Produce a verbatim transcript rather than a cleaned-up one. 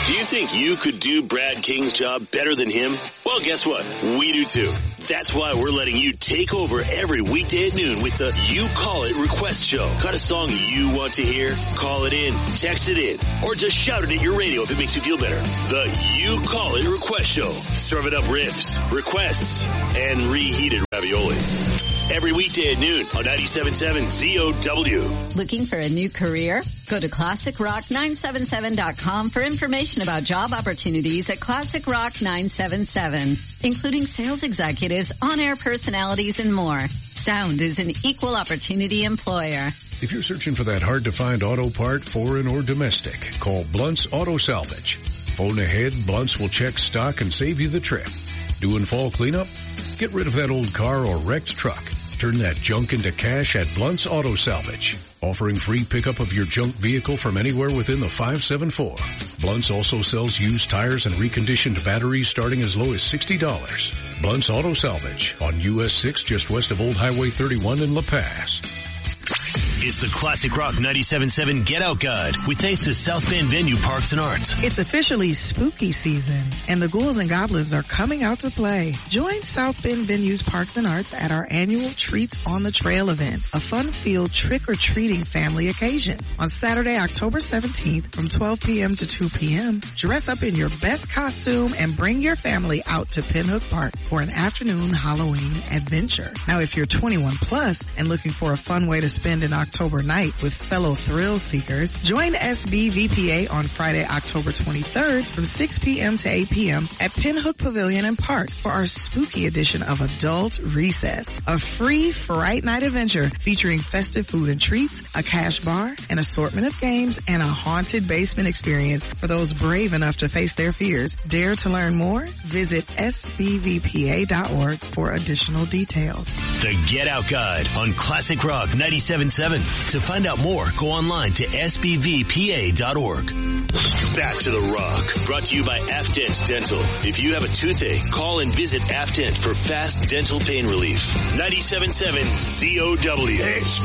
Do you think you could do Brad King's job better than him? Well, guess what? We do too. That's why we're letting you take over every weekday at noon with the You Call It Request Show. Got a song you want to hear? Call it in, text it in, or just shout it at your radio if it makes you feel better. The You Call It Request Show. Serving up riffs, requests, and reheated ravioli. Every weekday at noon on ninety-seven point seven Z O W. Looking for a new career? Go to classic rock nine seven seven dot com for information about job opportunities at Classic Rock nine seven seven, including sales executives, on-air personalities, and more. Sound is an equal opportunity employer. If you're searching for that hard-to-find auto part, foreign or domestic, call Blunt's Auto Salvage. Phone ahead, Blunt's will check stock and save you the trip. Doing fall cleanup? Get rid of that old car or wrecked truck. Turn that junk into cash at Blunt's Auto Salvage. Offering free pickup of your junk vehicle from anywhere within the five seven four. Blunt's also sells used tires and reconditioned batteries starting as low as sixty dollars. Blunt's Auto Salvage on U S six just west of Old Highway thirty-one in La Paz. It's the Classic Rock ninety-seven point seven Get Out Guide with thanks to South Bend Venue Parks and Arts. It's officially spooky season, and the ghouls and goblins are coming out to play. Join South Bend Venue's Parks and Arts at our annual Treats on the Trail event, a fun-filled trick-or-treating family occasion. On Saturday, October seventeenth from twelve p.m. to two p.m., dress up in your best costume and bring your family out to Pinhook Park for an afternoon Halloween adventure. Now, if you're twenty-one plus and looking for a fun way to spend an October night with fellow thrill seekers, join S B V P A on Friday, October twenty-third from six p.m. to eight p.m. at Pinhook Pavilion and Park for our spooky edition of Adult Recess, a free Fright Night adventure featuring festive food and treats, a cash bar, an assortment of games, and a haunted basement experience for those brave enough to face their fears. Dare to learn more? Visit S B V P A dot org for additional details. The Get Out Guide on Classic Rock ninety-seven point seven. To find out more, go online to S B V P A dot org. Back to the Rock. Brought to you by Afdent Dental. If you have a toothache, call and visit Afdent for fast dental pain relief. ninety-seven point seven Z O W. It's